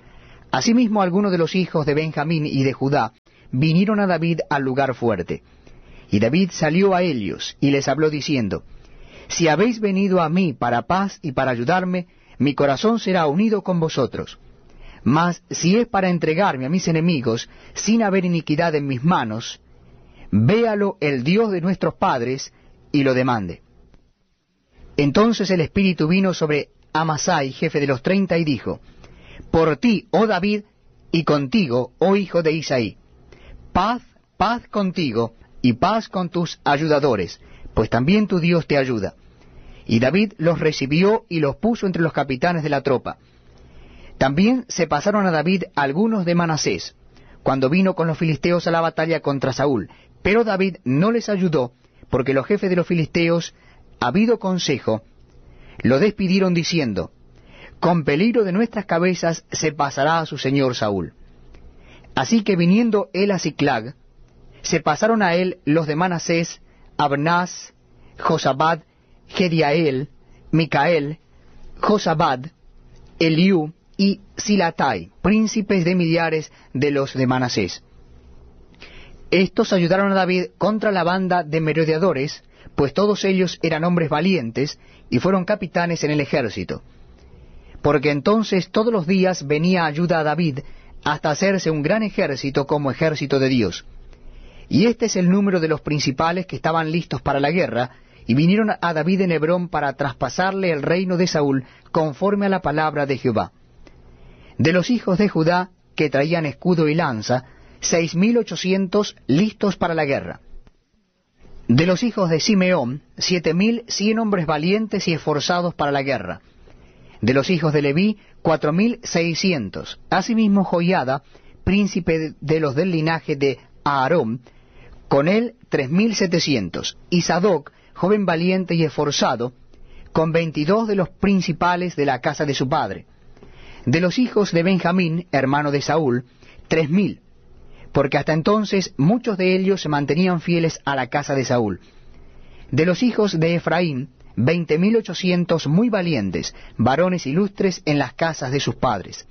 Asimismo, algunos de los hijos de Benjamín y de Judá vinieron a David al lugar fuerte. Y David salió a ellos y les habló diciendo, Si habéis venido a mí para paz y para ayudarme, mi corazón será unido con vosotros. Mas si es para entregarme a mis enemigos, sin haber iniquidad en mis manos, véalo el Dios de nuestros padres y lo demande. Entonces el Espíritu vino sobre Amasai, jefe de los treinta, y dijo, Por ti, oh David, y contigo, oh hijo de Isaí, paz, paz contigo, y paz con tus ayudadores, pues también tu Dios te ayuda. Y David los recibió y los puso entre los capitanes de la tropa. También se pasaron a David algunos de Manasés, cuando vino con los filisteos a la batalla contra Saúl, pero David no les ayudó, porque los jefes de los filisteos, habido consejo, lo despidieron diciendo, Con peligro de nuestras cabezas se pasará a su señor Saúl. Así que viniendo él a Siclag, se pasaron a él los de Manasés, Abnás, Josabad, Gediael, Micael, Josabad, Eliú y Silatai, príncipes de millares de los de Manasés. Estos ayudaron a David contra la banda de merodeadores, pues todos ellos eran hombres valientes y fueron capitanes en el ejército. Porque entonces todos los días venía ayuda a David hasta hacerse un gran ejército como ejército de Dios. Y este es el número de los principales que estaban listos para la guerra, y vinieron a David en Hebrón para traspasarle el reino de Saúl conforme a la palabra de Jehová. De los hijos de Judá, que traían escudo y lanza, seis mil ochocientos listos para la guerra. De los hijos de Simeón, siete mil cien hombres valientes y esforzados para la guerra. De los hijos de Leví, cuatro mil seiscientos. Asimismo Joiada, príncipe de los del linaje de Aarón, con él tres mil setecientos. Y Sadoc, joven valiente y esforzado, con veintidós de los principales de la casa de su padre. De los hijos de Benjamín, hermano de Saúl, tres mil, porque hasta entonces muchos de ellos se mantenían fieles a la casa de Saúl. De los hijos de Efraín, veinte mil ochocientos muy valientes, varones ilustres en las casas de sus padres.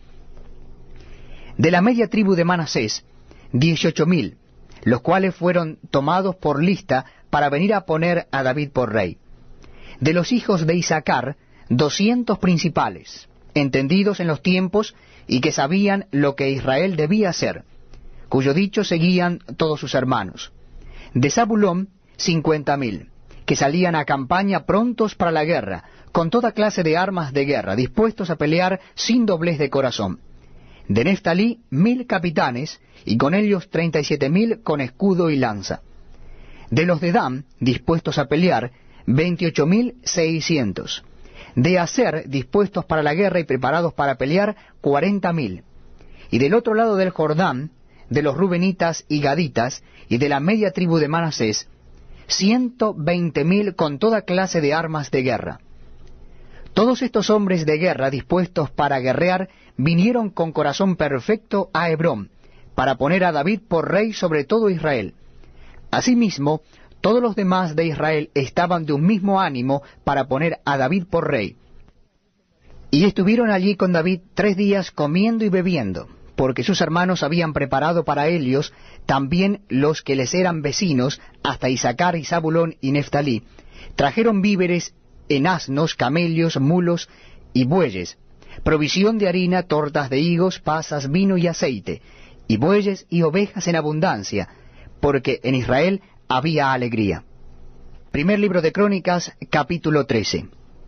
De la media tribu de Manasés, dieciocho mil, los cuales fueron tomados por lista para venir a poner a David por rey. De los hijos de Isaacar, doscientos principales, entendidos en los tiempos y que sabían lo que Israel debía hacer, cuyo dicho seguían todos sus hermanos. De Zabulón, cincuenta mil, que salían a campaña prontos para la guerra, con toda clase de armas de guerra, dispuestos a pelear sin doblez de corazón. De Neftalí, mil capitanes, y con ellos treinta y siete mil con escudo y lanza. De los de Dan, dispuestos a pelear, veintiocho mil seiscientos. De Aser, dispuestos para la guerra y preparados para pelear, cuarenta mil. Y del otro lado del Jordán, de los Rubenitas y Gaditas, y de la media tribu de Manasés, ciento veinte mil con toda clase de armas de guerra. Todos estos hombres de guerra dispuestos para guerrear vinieron con corazón perfecto a Hebrón, para poner a David por rey sobre todo Israel. Asimismo, todos los demás de Israel estaban de un mismo ánimo para poner a David por rey. Y estuvieron allí con David tres días comiendo y bebiendo, porque sus hermanos habían preparado para ellos también los que les eran vecinos, hasta Isaacar y Zabulón y Neftalí, trajeron víveres en asnos, camellos, mulos y bueyes, provisión de harina, tortas de higos, pasas, vino y aceite, y bueyes y ovejas en abundancia, porque en Israel había alegría. Primer libro de Crónicas, capítulo trece.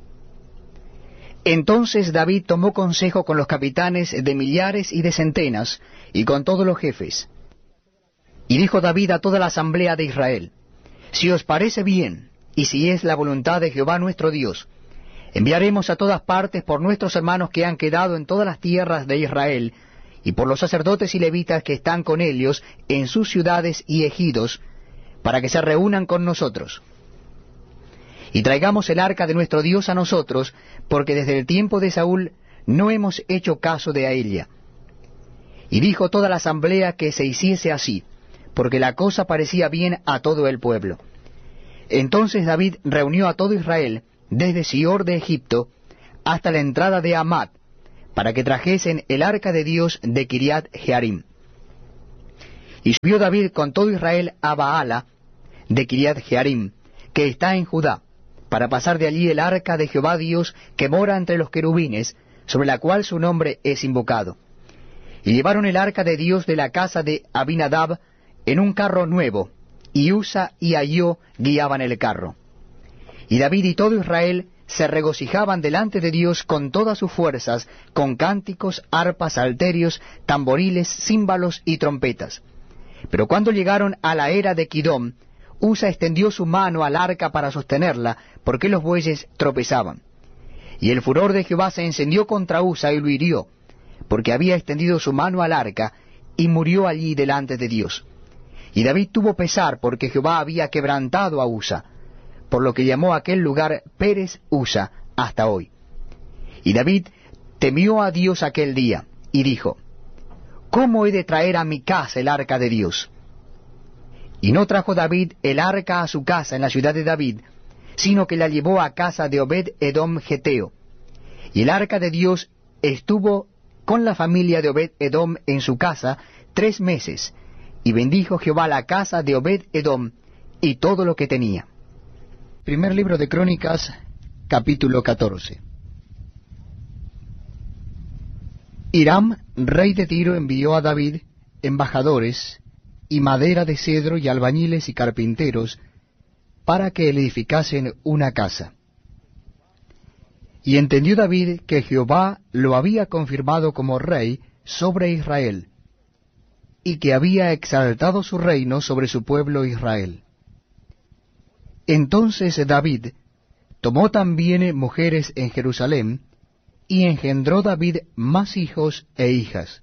Entonces David tomó consejo con los capitanes de millares y de centenas, y con todos los jefes. Y dijo David a toda la asamblea de Israel, Si os parece bien, y si es la voluntad de Jehová nuestro Dios, enviaremos a todas partes por nuestros hermanos que han quedado en todas las tierras de Israel, y por los sacerdotes y levitas que están con ellos en sus ciudades y ejidos, para que se reúnan con nosotros. Y traigamos el arca de nuestro Dios a nosotros, porque desde el tiempo de Saúl no hemos hecho caso de a ella. Y dijo toda la asamblea que se hiciese así, porque la cosa parecía bien a todo el pueblo. Entonces David reunió a todo Israel, desde Sior de Egipto hasta la entrada de Amat, para que trajesen el arca de Dios de Kiriat Jearim. Y subió David con todo Israel a Baala de Kiriat Jearim, que está en Judá, para pasar de allí el arca de Jehová Dios, que mora entre los querubines, sobre la cual su nombre es invocado. Y llevaron el arca de Dios de la casa de Abinadab en un carro nuevo, y Usa y Ahío guiaban el carro. Y David y todo Israel se regocijaban delante de Dios con todas sus fuerzas, con cánticos, arpas, salterios, tamboriles, címbalos y trompetas. Pero cuando llegaron a la era de Kidom, Usa extendió su mano al arca para sostenerla, porque los bueyes tropezaban. Y el furor de Jehová se encendió contra Usa y lo hirió, porque había extendido su mano al arca, y murió allí delante de Dios. Y David tuvo pesar, porque Jehová había quebrantado a Usa, por lo que llamó aquel lugar Pérez Usa hasta hoy. Y David temió a Dios aquel día, y dijo, ¿cómo he de traer a mi casa el arca de Dios? Y no trajo David el arca a su casa en la ciudad de David, sino que la llevó a casa de Obed-Edom Geteo. Y el arca de Dios estuvo con la familia de Obed-Edom en su casa tres meses, y bendijo Jehová la casa de Obed-Edom y todo lo que tenía. Primer libro de Crónicas, capítulo catorce. Hiram, rey de Tiro, envió a David embajadores, y madera de cedro, y albañiles y carpinteros, para que le edificasen una casa. Y entendió David que Jehová lo había confirmado como rey sobre Israel, y que había exaltado su reino sobre su pueblo Israel. Entonces David tomó también mujeres en Jerusalén, y engendró David más hijos e hijas.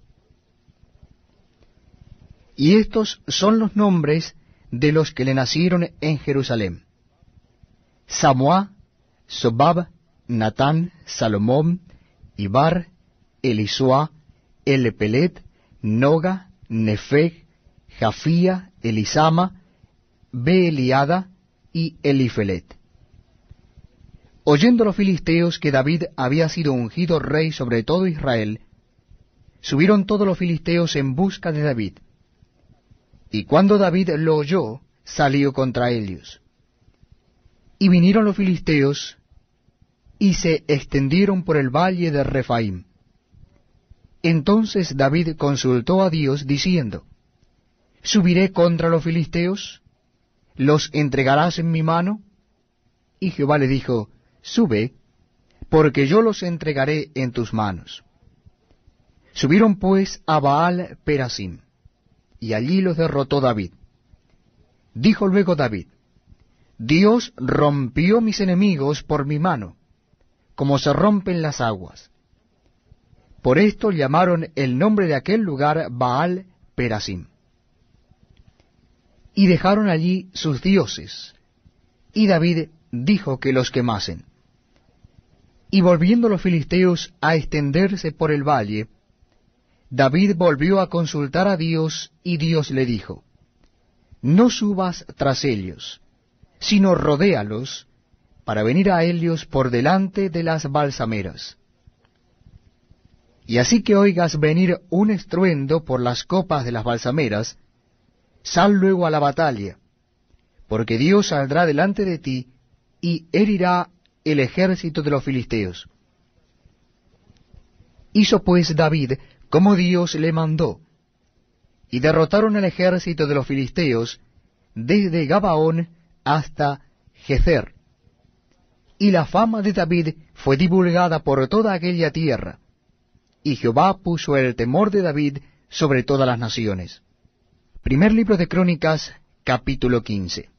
Y estos son los nombres de los que le nacieron en Jerusalén: Samuá, Sobab, Natán, Salomón, Ibar, Elisuá, Elepelet, Noga, Nefeg, Jafía, Elisama, Beeliada y Elifelet. Oyendo los filisteos que David había sido ungido rey sobre todo Israel, subieron todos los filisteos en busca de David. Y cuando David lo oyó, salió contra ellos. Y vinieron los filisteos, y se extendieron por el valle de Refaim. Entonces David consultó a Dios, diciendo, ¿subiré contra los filisteos? ¿Los entregarás en mi mano? Y Jehová le dijo, sube, porque yo los entregaré en tus manos. Subieron pues a Baal Perasim, y allí los derrotó David. Dijo luego David, Dios rompió mis enemigos por mi mano, como se rompen las aguas. Por esto llamaron el nombre de aquel lugar Baal Perasim. Y dejaron allí sus dioses, y David dijo que los quemasen. Y volviendo los filisteos a extenderse por el valle, David volvió a consultar a Dios, y Dios le dijo, no subas tras ellos, sino rodéalos, para venir a ellos por delante de las balsameras. Y así que oigas venir un estruendo por las copas de las balsameras, sal luego a la batalla, porque Dios saldrá delante de ti, y herirá el ejército de los filisteos. Hizo pues David como Dios le mandó, y derrotaron el ejército de los filisteos desde Gabaón hasta Gezer. Y la fama de David fue divulgada por toda aquella tierra, y Jehová puso el temor de David sobre todas las naciones. Primer libro de Crónicas, capítulo quince.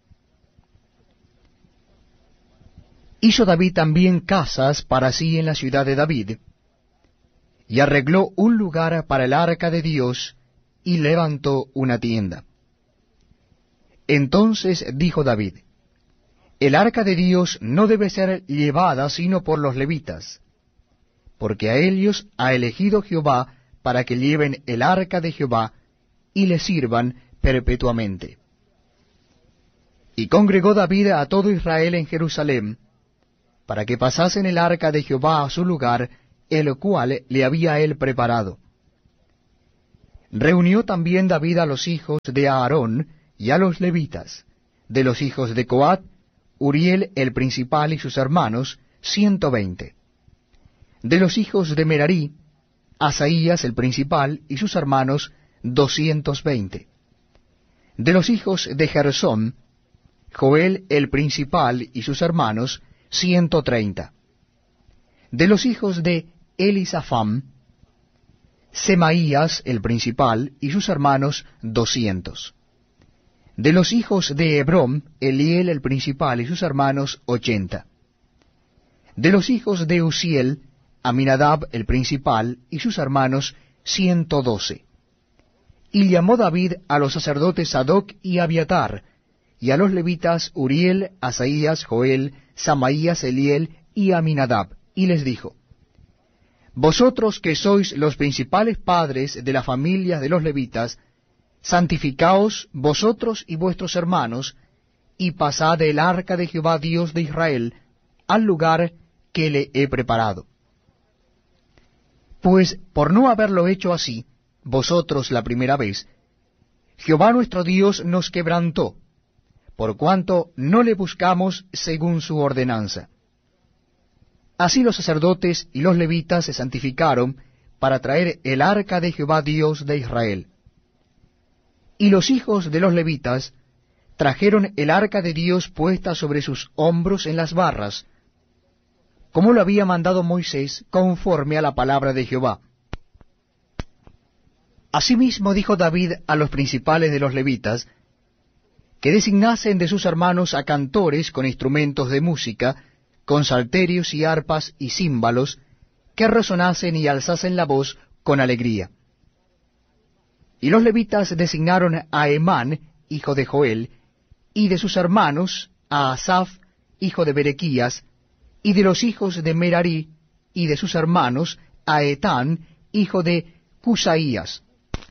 Hizo David también casas para sí en la ciudad de David, y arregló un lugar para el arca de Dios, y levantó una tienda. Entonces dijo David, el arca de Dios no debe ser llevada sino por los levitas, porque a ellos ha elegido Jehová para que lleven el arca de Jehová, y le sirvan perpetuamente. Y congregó David a todo Israel en Jerusalén, para que pasasen el arca de Jehová a su lugar el cual le había él preparado. Reunió también David a los hijos de Aarón y a los levitas, de los hijos de Coat, Uriel el principal y sus hermanos, ciento veinte. De los hijos de Merarí, Asaías el principal y sus hermanos, doscientos veinte. De los hijos de Gersón, Joel el principal y sus hermanos, ciento treinta. De los hijos de Elisafam, Semaías el principal y sus hermanos, doscientos. De los hijos de Hebrón, Eliel el principal y sus hermanos, ochenta. De los hijos de Uziel, Aminadab el principal y sus hermanos, ciento doce. Y llamó David a los sacerdotes Sadoc y Abiatar, y a los levitas Uriel, Asaías, Joel, Samaías, Eliel y Aminadab, y les dijo: Vosotros que sois los principales padres de las familias de los levitas, santificaos vosotros y vuestros hermanos, y pasad el arca de Jehová Dios de Israel al lugar que le he preparado. Pues por no haberlo hecho así, vosotros la primera vez, Jehová nuestro Dios nos quebrantó, por cuanto no le buscamos según su ordenanza. Así los sacerdotes y los levitas se santificaron para traer el arca de Jehová Dios de Israel. Y los hijos de los levitas trajeron el arca de Dios puesta sobre sus hombros en las barras, como lo había mandado Moisés, conforme a la palabra de Jehová. Asimismo dijo David a los principales de los levitas, que designasen de sus hermanos a cantores con instrumentos de música, con salterios y arpas y címbalos, que resonasen y alzasen la voz con alegría. Y los levitas designaron a Emán, hijo de Joel, y de sus hermanos a Asaf, hijo de Berequías, y de los hijos de Merarí, y de sus hermanos a Etán, hijo de Cusaías.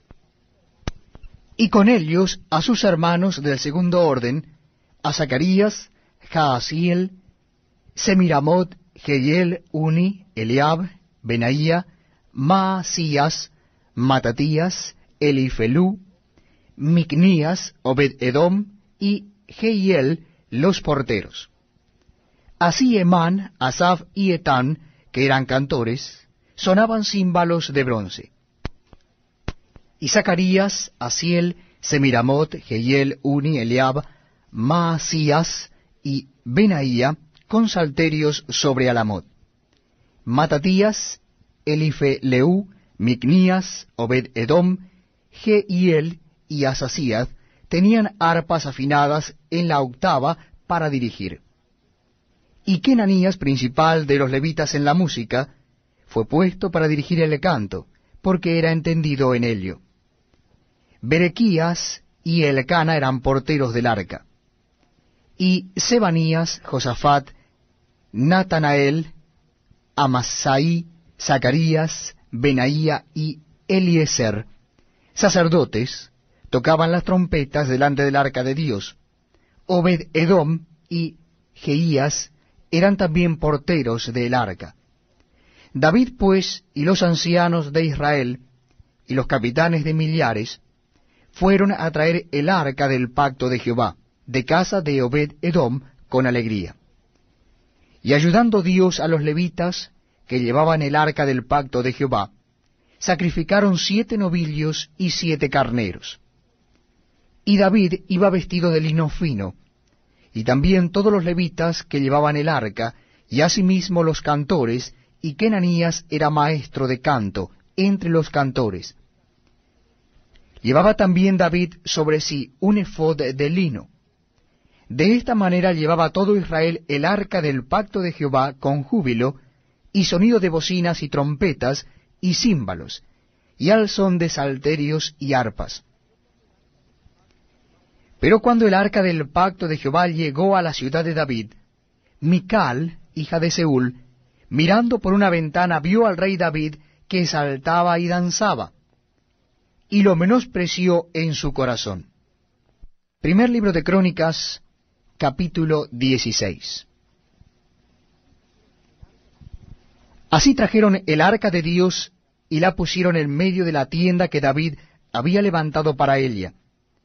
Y con ellos a sus hermanos del segundo orden, a Zacarías, Jaasiel, Semiramot, Jehiel, Uni, Eliab, Benaía, Maasías, Matatías, Elifelú, Micnías, Obed-edom y Jehiel, los porteros. Así Emán, Asaf y Etán, que eran cantores, sonaban címbalos de bronce. Y Zacarías, Asiel, Semiramot, Jehiel, Uni, Eliab, Maasías y Benaía, con salterios sobre Alamot. Matatías, Elifeleu, Micnías, Obed-edom, Jehiel y Asasías tenían arpas afinadas en la octava para dirigir. Y Kenanías, principal de los levitas en la música, fue puesto para dirigir el canto, porque era entendido en ello. Berequías y Elcana eran porteros del arca. Y Sebanías, Josafat, Natanael, Amasai, Zacarías, Benaía y Eliezer, sacerdotes, tocaban las trompetas delante del arca de Dios. Obed-edom y Jeías eran también porteros del arca. David, pues, y los ancianos de Israel, y los capitanes de millares, fueron a traer el arca del pacto de Jehová, de casa de Obed-edom, con alegría. Y ayudando Dios a los levitas, que llevaban el arca del pacto de Jehová, sacrificaron siete novillos y siete carneros. Y David iba vestido de lino fino, y también todos los levitas que llevaban el arca, y asimismo los cantores, y Kenanías era maestro de canto entre los cantores. Llevaba también David sobre sí un efod de lino. De esta manera llevaba todo Israel el arca del pacto de Jehová con júbilo, y sonido de bocinas y trompetas, y címbalos, y al son de salterios y arpas. Pero cuando el arca del pacto de Jehová llegó a la ciudad de David, Mical, hija de Seúl, mirando por una ventana, vio al rey David que saltaba y danzaba, y lo menospreció en su corazón. Primer libro de Crónicas, capítulo dieciséis. Así trajeron el arca de Dios y la pusieron en medio de la tienda que David había levantado para ella,